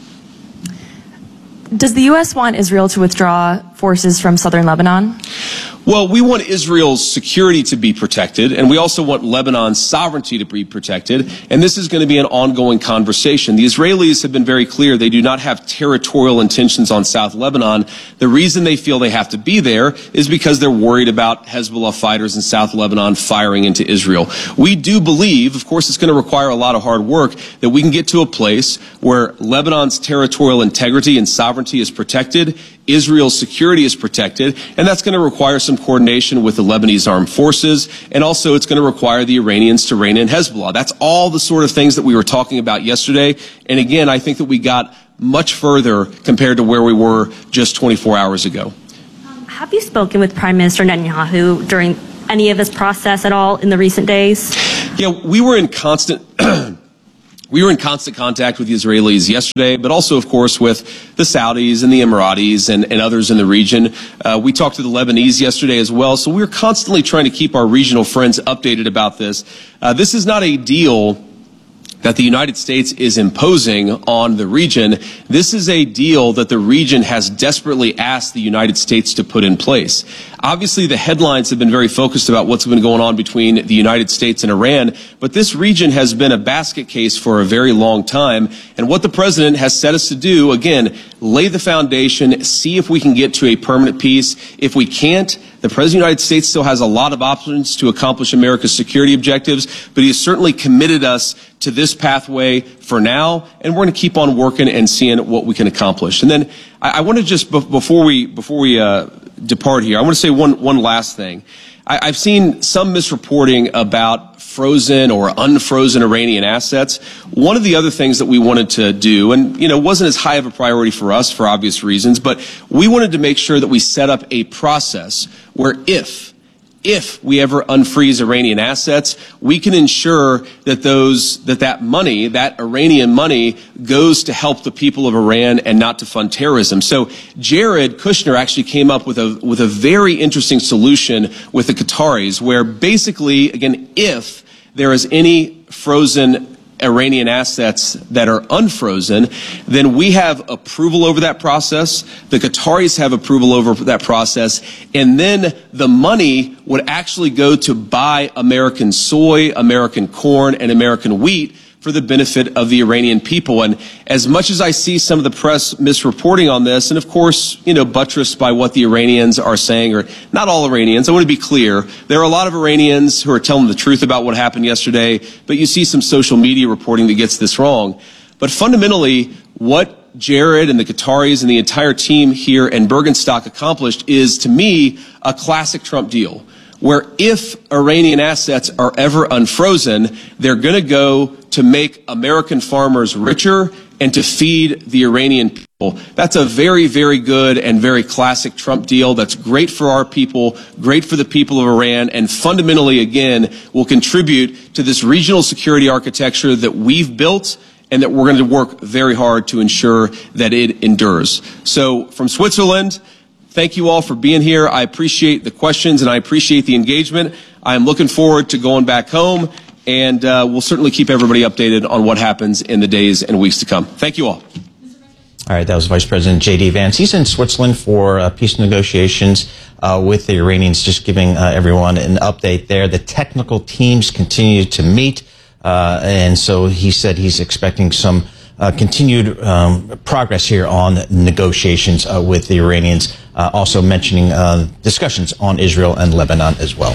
Does the U.S. want Israel to withdraw forces from southern Lebanon? Well, we want Israel's security to be protected, and we also want Lebanon's sovereignty to be protected, and this is going to be an ongoing conversation. The Israelis have been very clear they do not have territorial intentions on South Lebanon. The reason they feel they have to be there is because they're worried about Hezbollah fighters in South Lebanon firing into Israel. We do believe, of course it's going to require a lot of hard work, that we can get to a place where Lebanon's territorial integrity and sovereignty is protected, Israel's security is protected, and that's going to require some coordination with the Lebanese armed forces, and also it's going to require the Iranians to rein in Hezbollah. That's all the sort of things that we were talking about yesterday, and again, I think that we got much further compared to where we were just 24 hours ago. Have you spoken with Prime Minister Netanyahu during any of this process at all in the recent days? Yeah, we were in constant contact with the Israelis yesterday, but also, of course, with the Saudis and the Emiratis and others in the region. We talked to the Lebanese yesterday as well, so we're constantly trying to keep our regional friends updated about this. This is not a deal that the United States is imposing on the region. This is a deal that the region has desperately asked the United States to put in place. Obviously, the headlines have been very focused about what's been going on between the United States and Iran, but this region has been a basket case for a very long time. And what the president has set us to do, again, lay the foundation, see if we can get to a permanent peace. If we can't, the President of the United States still has a lot of options to accomplish America's security objectives, but he has certainly committed us to this pathway for now, and we're going to keep on working and seeing what we can accomplish. And then I want to just, before we depart here, I want to say one last thing. I've seen some misreporting about frozen or unfrozen Iranian assets. One of the other things that we wanted to do, and wasn't as high of a priority for us for obvious reasons, but we wanted to make sure that we set up a process where if we ever unfreeze Iranian assets, we can ensure that that money, that Iranian money, goes to help the people of Iran and not to fund terrorism. So Jared Kushner actually came up with a very interesting solution with the Qataris, where basically, again, if there is any frozen Iranian assets that are unfrozen, then we have approval over that process. The Qataris have approval over that process. And then the money would actually go to buy American soy, American corn, and American wheat for the benefit of the Iranian people. And as much as I see some of the press misreporting on this, and of course, buttressed by what the Iranians are saying, or not all Iranians, I want to be clear, there are a lot of Iranians who are telling the truth about what happened yesterday, but you see some social media reporting that gets this wrong. But fundamentally, what Jared and the Qataris and the entire team here in Bergenstock accomplished is, to me, a classic Trump deal, where if Iranian assets are ever unfrozen, they're going to go to make American farmers richer and to feed the Iranian people. That's a very, very good and very classic Trump deal. That's great for our people, great for the people of Iran, and fundamentally, again, will contribute to this regional security architecture that we've built and that we're going to work very hard to ensure that it endures. So from Switzerland, thank you all for being here. I appreciate the questions and I appreciate the engagement. I'm looking forward to going back home, and we'll certainly keep everybody updated on what happens in the days and weeks to come. Thank you all. All right, that was Vice President J.D. Vance. He's in Switzerland for peace negotiations with the Iranians, just giving everyone an update there. The technical teams continue to meet, and so he said he's expecting some continued progress here on negotiations with the Iranians, also mentioning discussions on Israel and Lebanon as well.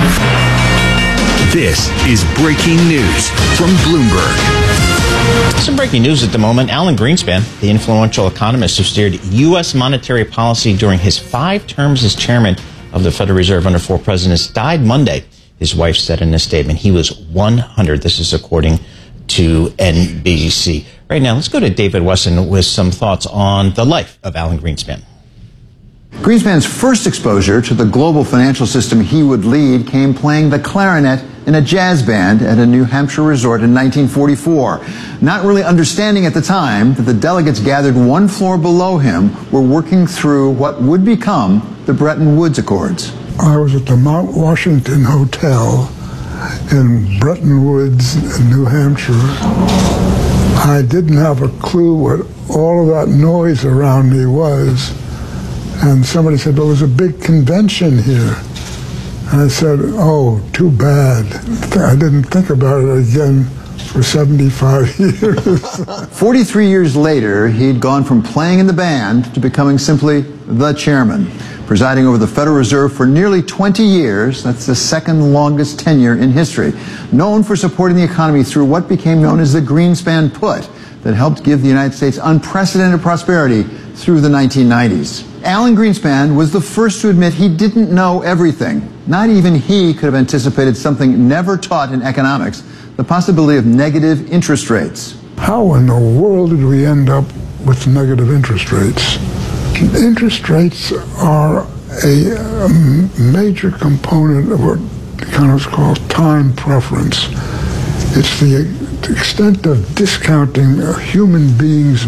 This is breaking news from Bloomberg. Some breaking news at the moment. Alan Greenspan, the influential economist who steered U.S. monetary policy during his 5 terms as chairman of the Federal Reserve under 4 presidents, died Monday. His wife said in a statement he was 100. This is according to NBC. Right now, let's go to David Wesson with some thoughts on the life of Alan Greenspan. Greenspan's first exposure to the global financial system he would lead came playing the clarinet in a jazz band at a New Hampshire resort in 1944. Not really understanding at the time that the delegates gathered one floor below him were working through what would become the Bretton Woods Accords. I was at the Mount Washington Hotel in Bretton Woods, New Hampshire. I didn't have a clue what all of that noise around me was. And somebody said, there was a big convention here. And I said, oh, too bad. I didn't think about it again for 75 years. 43 years later, he'd gone from playing in the band to becoming simply the chairman. Presiding over the Federal Reserve for nearly 20 years, that's the second longest tenure in history. Known for supporting the economy through what became known as the Greenspan Put, that helped give the United States unprecedented prosperity through the 1990s. Alan Greenspan was the first to admit he didn't know everything. Not even he could have anticipated something never taught in economics, the possibility of negative interest rates. How in the world did we end up with negative interest rates? Interest rates are a major component of what economists call time preference. It's the extent of discounting a human being's